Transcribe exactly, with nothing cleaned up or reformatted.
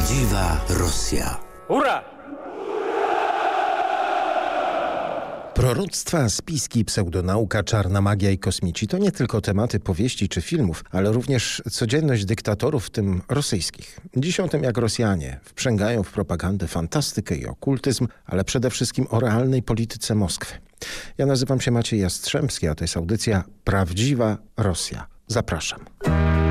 Prawdziwa Rosja. Ura! Proroctwa, spiski, pseudonauka, czarna magia i kosmici to nie tylko tematy powieści czy filmów, ale również codzienność dyktatorów, w tym rosyjskich. Dziś o tym, jak Rosjanie wprzęgają w propagandę fantastykę i okultyzm, ale przede wszystkim o realnej polityce Moskwy. Ja nazywam się Maciej Jastrzębski, a to jest audycja Prawdziwa Rosja. Zapraszam.